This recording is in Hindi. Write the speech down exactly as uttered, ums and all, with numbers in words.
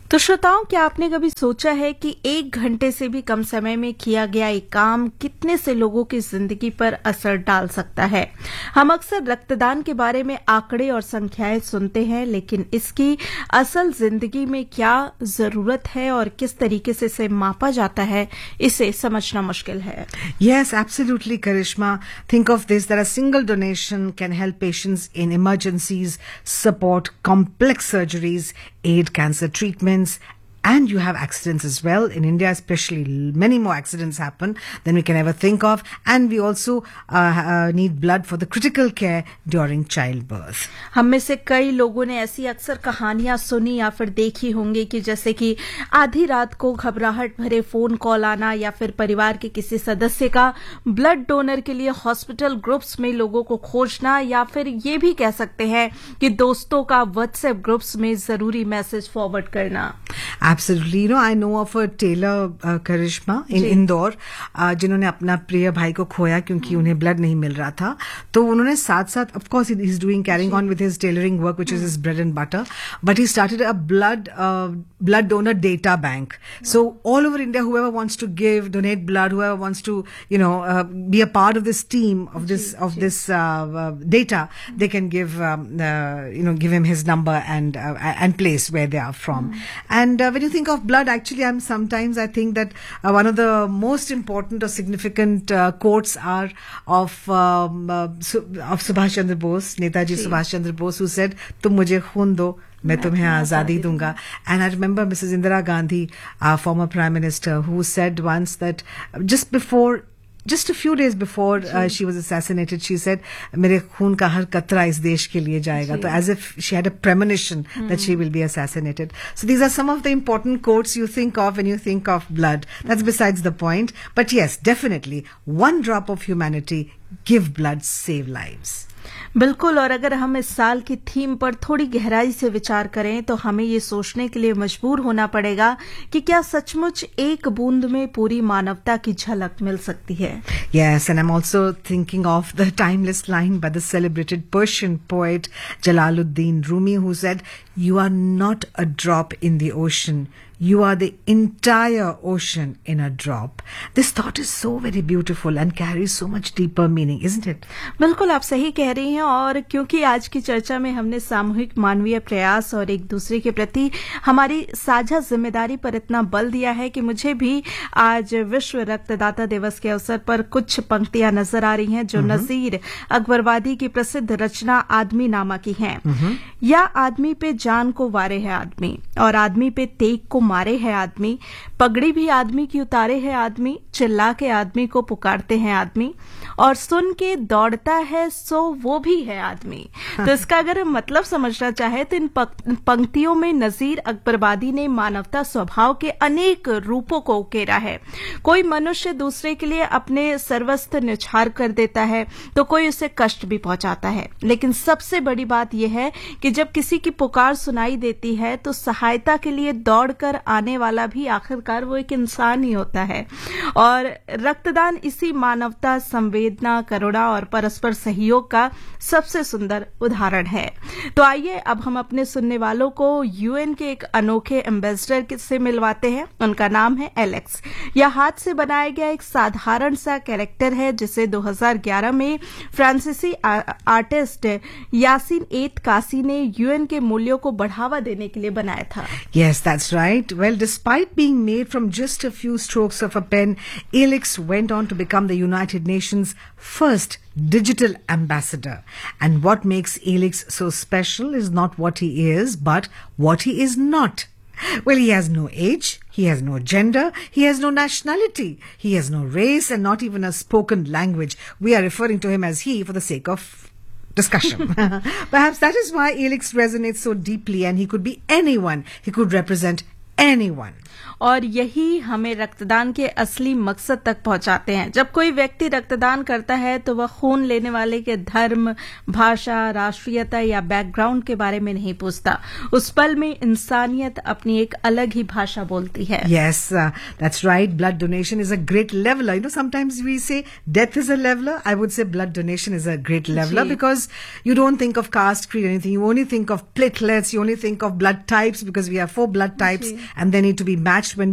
तो श्रोताओं, क्या आपने कभी सोचा है कि एक घंटे से भी कम समय में किया गया एक काम कितने से लोगों की जिंदगी पर असर डाल सकता है। हम अक्सर रक्तदान के बारे में आंकड़े और संख्याएं सुनते हैं, लेकिन इसकी असल जिंदगी में क्या जरूरत है और किस तरीके से इसे मापा जाता है, इसे समझना मुश्किल है। Yes, absolutely, Karishma. Think of this, that a single donation can help patients in emergencies, support complex surgeries, aid cancer treatments, and you have accidents as well. In India especially, many more accidents happen than we can ever think of. And we also uh, uh, need blood for the critical care during childbirth. हम में से कई लोगों ने ऐसी अक्सर कहानियां सुनी या फिर देखी होंगी कि जैसे कि आधी रात को घबराहट भरे फोन कॉल आना, या फिर परिवार के किसी सदस्य का ब्लड डोनर के लिए हॉस्पिटल ग्रुप्स में लोगों को खोजना, या फिर ये भी कह सकते हैं कि दोस्तों का व्हाट्सएप ग्रुप्स में जरूरी मैसेज फॉरवर्ड करना। Absolutely. You know, I know of a tailor, uh, Karishma, in Indore, uh, जिन्होंने अपना प्रिय भाई को खोया क्योंकि उन्हें ब्लड नहीं मिल रहा था। तो उन्होंने साथ साथ, of course, he's doing carrying on with his tailoring work, which is his bread and butter, but he started a blood uh, blood donor data bank. So all over India, whoever wants to give, donate blood, whoever wants to, you know, uh, be a part of this team of this of this uh, uh, data, they can give, um, uh, you know, give him his number and uh, and place where they are from. And uh, when you think of blood, actually, I'm sometimes I think that uh, one of the most important or significant uh, quotes are of um, uh, Su- of Subhash Chandra Bose, Netaji Subhash Chandra Bose, who said, "तुम मुझे खून दो, मैं तुम्हें आजादी दूंगा." And I remember Missus Indira Gandhi, our former Prime Minister, who said once that just before, just a few days before uh, she was assassinated, she said, मेरे खून का हर कतरा इस देश के लिए जाएगा. So as if she had a premonition mm. that she will be assassinated. So these are some of the important quotes you think of when you think of blood. That's besides the point. But yes, definitely, one drop of humanity, give blood, save lives. बिल्कुल। और अगर हम इस साल की थीम पर थोड़ी गहराई से विचार करें तो हमें ये सोचने के लिए मजबूर होना पड़ेगा कि क्या सचमुच एक बूंद में पूरी मानवता की झलक मिल सकती है। Yes, and I'm also thinking of the timeless line by the celebrated Persian poet Jalaluddin Rumi, who said, "You are not a drop in the ocean. You are the entire ocean in a drop." This thought is so very beautiful and carries so much deeper meaning, isn't it? बिल्कुल, आप सही कह रही हैं। और क्योंकि आज की चर्चा में हमने सामूहिक मानवीय प्रयास और एक दूसरे के प्रति हमारी साझा जिम्मेदारी पर इतना बल दिया है कि मुझे भी आज विश्व रक्तदाता दिवस के अवसर पर कुछ पंक्तियां नजर आ रही हैं जो नजीर अकबरवादी की प्रसिद्ध रचना आदमी नामा की हैं। या आदमी पे जान को वारे है आदमी, और आदमी पे तेग को मारे है आदमी, पगड़ी भी आदमी की उतारे है आदमी, चिल्ला के आदमी को पुकारते हैं आदमी, और सुन के दौड़ता है सो वो भी है आदमी। तो इसका अगर हम मतलब समझना चाहे तो इन पंक्तियों में नजीर अकबरवादी ने मानवता स्वभाव के अनेक रूपों को उकेरा है। कोई मनुष्य दूसरे के लिए अपने सर्वस्व न्यौछावर कर देता है तो कोई उसे कष्ट भी पहुंचाता है, लेकिन सबसे बड़ी बात यह है कि जब किसी की पुकार सुनाई देती है तो सहायता के लिए दौड़कर आने वाला भी आखिरकार वो एक इंसान ही होता है। और रक्तदान इसी मानवता, संवेदना, करुणा और परस्पर सहयोग का सबसे सुंदर उदाहरण है। तो आइए अब हम अपने सुनने वालों को यूएन के एक अनोखे एम्बेसडर से मिलवाते हैं। उनका नाम है एलेक्स। यह हाथ से बनाया गया एक साधारण सा कैरेक्टर है जिसे दो हज़ार ग्यारह में फ्रांसीसी आर्टिस्ट यासीन एत कासी ने यूएन के मूल्यों को बढ़ावा देने के लिए बनाया था। Yes, that's right. Well, despite being made from just a few strokes of a pen, Alex went on to become the United Nations' first digital ambassador. And what makes Alex so special is not what he is, but what he is not. Well, he has no age, he has no gender, he has no nationality, he has no race, and not even a spoken language. We are referring to him as he for the sake of discussion. Perhaps that is why Alex resonates so deeply, and he could be anyone. He could represent anyone. और यही हमें रक्तदान के असली मकसद तक पहुंचाते हैं. जब कोई व्यक्ति रक्तदान करता है तो वह खून लेने वाले के धर्म, भाषा, राष्ट्रीयता या बैकग्राउंड के बारे में नहीं पूछता. उस पल में इंसानियत अपनी एक अलग ही भाषा बोलती है. Yes, uh, that's right. Blood donation is a great leveler. You know, sometimes we say death is a leveler. I would say blood donation is a great leveler ji. because you don't think of caste, creed, anything. You only think of platelets. You only think of blood types because we have four blood types ji. and they need to be matched when